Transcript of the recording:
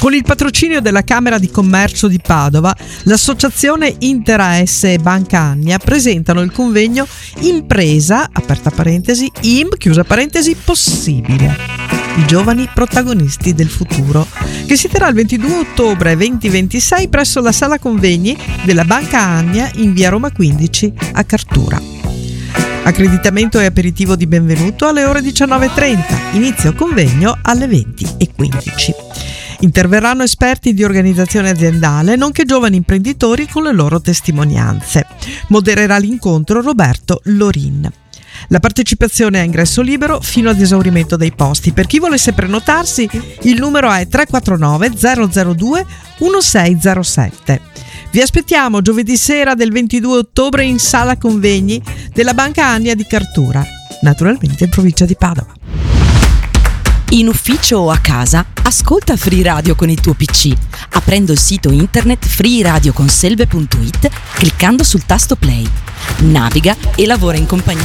Con il patrocinio della Camera di Commercio di Padova, l'associazione Intera-S e Banca Annia presentano il convegno Impresa, aperta parentesi, chiusa parentesi, possibile. I giovani protagonisti del futuro, che si terrà il 22 ottobre 2026 presso la sala convegni della Banca Annia in via Roma 15 a Cartura. Accreditamento e aperitivo di benvenuto alle ore 19.30, inizio convegno alle 20.15. Interverranno esperti di organizzazione aziendale, nonché giovani imprenditori con le loro testimonianze. Modererà l'incontro Roberto Lorin. La partecipazione è a ingresso libero fino ad esaurimento dei posti. Per chi volesse prenotarsi, il numero è 349 002 1607. Vi aspettiamo giovedì sera del 22 ottobre in sala convegni della Banca Annia di Cartura, naturalmente in provincia di Padova. In ufficio o a casa, ascolta Free Radio con il tuo PC, aprendo il sito internet freeradioconselve.it, cliccando sul tasto play. Naviga e lavora in compagnia